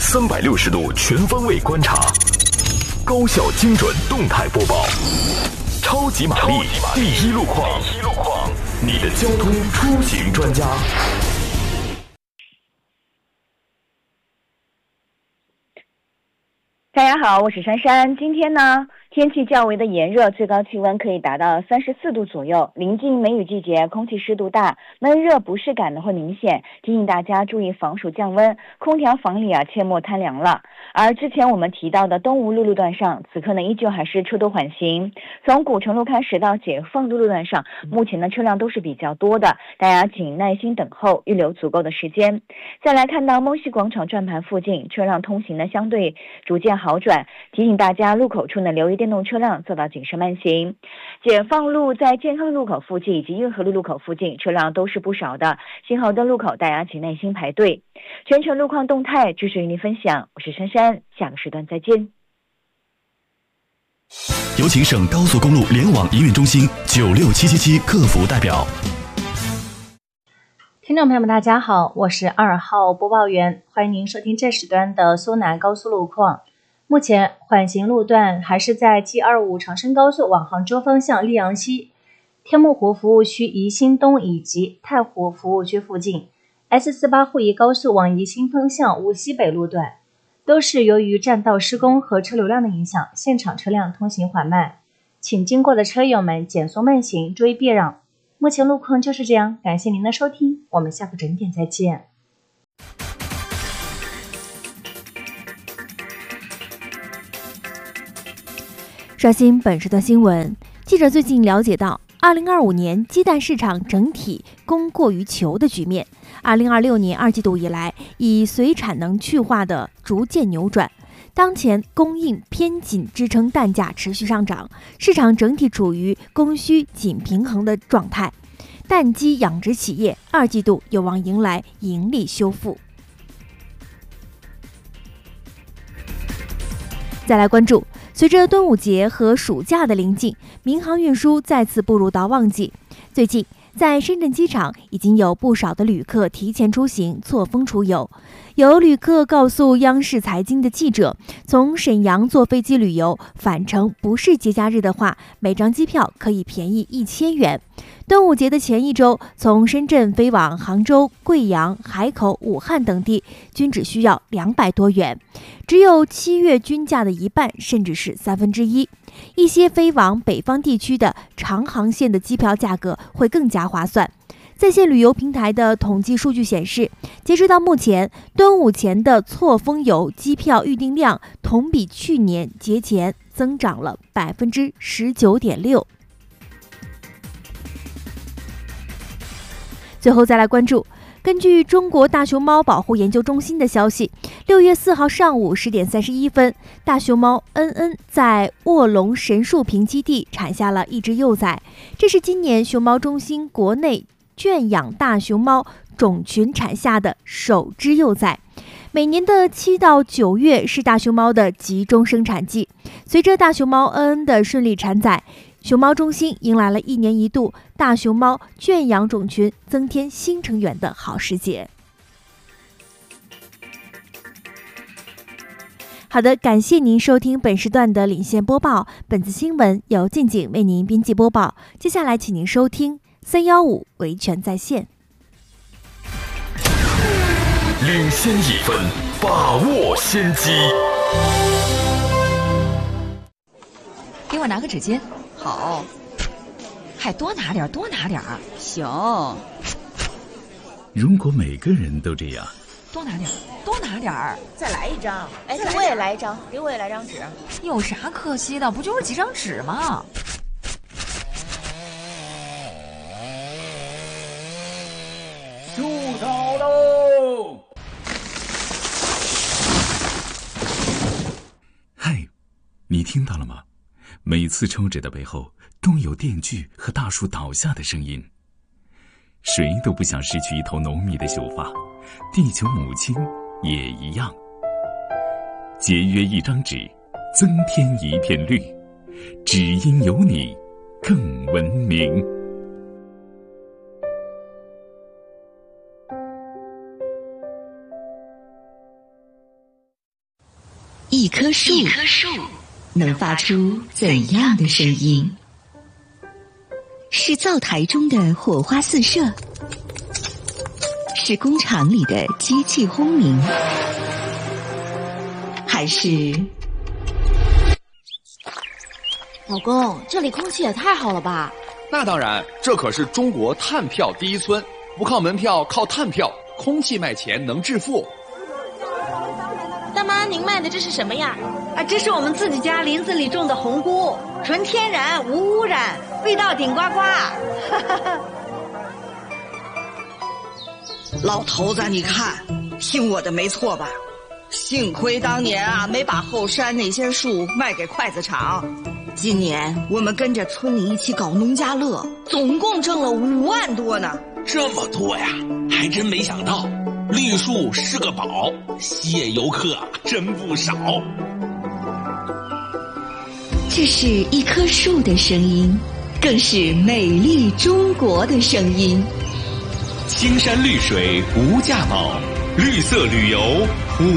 360度全方位观察，高效精准动态播报，超级玛丽第一路况，你的交通出行专家。 大家好，我是珊珊。今天呢，天气较为的炎热，最高气温可以达到34度左右。临近梅雨季节，空气湿度大，闷热不适感呢会明显，提醒大家注意防暑降温，空调房里切莫贪凉了。而之前我们提到的东吴路路段上，此刻呢依旧还是车多缓行。从古城路开始到解放路路段上，目前的车辆都是比较多的，大家请耐心等候，预留足够的时间。再来看到梦溪广场转盘附近，车辆通行呢相对逐渐好转，提醒大家路口处呢留意电动车辆做到谨慎慢行。解放路在健康路口附近以及运河路路口附近车辆都是不少的，信号灯路口大家请耐心排队。全程路况动态继续与您分享，我是珊珊，下个时段再见。 有请省高速公路联网营运中心96777客服代表。 听众朋友们大家好，我是2号播报员，欢迎您收听这时段的苏南高速路况。目前缓行路段还是在 G25 长深高速往杭州方向溧阳西、天目湖服务区宜兴东以及太湖服务区附近， S48 沪宜高速往宜兴方向无锡北路段，都是由于占道施工和车流量的影响，现场车辆通行缓慢，请经过的车友们减速慢行，注意避让。目前路况就是这样，感谢您的收听，我们下个准点再见。 刷新本时段新闻，记者最近了解到2025年鸡蛋市场整体供过于求的局面，2026年2季度以来，以随产能去化的逐渐扭转，当前供应偏紧支撑蛋价持续上涨，市场整体处于供需紧平衡的状态，蛋鸡养殖企业2季度有望迎来盈利修复。再来关注，随着端午节和暑假的临近，民航运输再次步入到旺季。最近，在深圳机场已经有不少的旅客提前出行，错峰出游。有旅客告诉央视财经的记者，从沈阳坐飞机旅游返程不是节假日的话，每张机票可以便宜1000元。端午节的前一周，从深圳飞往杭州、贵阳、海口、武汉等地均只需要200多元，只有7月均价的一半，甚至是1/3。一些飞往北方地区的长航线的机票价格会更加划算。在线旅游平台的统计数据显示，截止到目前，端午前的错峰游机票预订量同比去年节前增长了19.6%。最后再来关注，根据中国大熊猫保护研究中心的消息，6月4号上午10点31分，大熊猫恩恩在卧龙神树坪基地产下了1只幼崽，这是今年熊猫中心国内圈养大熊猫种群产下的首只幼崽。每年的7到9月是大熊猫的集中生产季，随着大熊猫恩恩的顺利产崽，熊猫中心迎来了1年1度大熊猫圈养种群增添新成员的好时节。好的，感谢您收听本时段的领先播报，本次新闻由静静为您编辑播报。接下来请您收听315维权在线。 领先1分，把握先机。 给我拿个纸巾。好，还多拿点，多拿点。行。 如果每个人都这样， 多拿点，多拿点。 再来一张。哎，给我也来一张，给我也来张纸。 有啥可惜的？不就是几张纸吗？ 住手喽！ 嗨，你听到了吗？每次抽纸的背后都有电锯和大树倒下的声音。谁都不想失去一头浓密的秀发，地球母亲也一样。节约一张纸，增添一片绿，只因有你更文明。 一棵树能发出怎样的声音？是灶台中的火花四射，是工厂里的机器轰鸣，还是…… 老公，这里空气也太好了吧？ 那当然，这可是中国碳票第一村，不靠门票，靠碳票，空气卖钱能致富。 大妈，您卖的这是什么呀？ 这是我们自己家林子里种的红菇，纯天然无污染，味道顶呱呱。 老头子，你看，听我的没错吧？幸亏当年没把后山那些树卖给筷子厂。今年我们跟着村里一起搞农家乐，总共挣了5万多呢。 这么多呀，还真没想到，绿树是个宝，吸引游客真不少。 这是一棵树的声音，更是美丽中国的声音。 青山绿水无价宝，绿色旅游